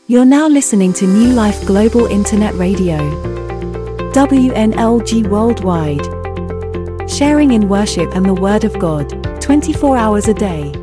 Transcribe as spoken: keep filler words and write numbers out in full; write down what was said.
You're now listening to New Life Global Internet Radio, W N L G Worldwide, sharing in worship and the Word of God, twenty-four hours a day.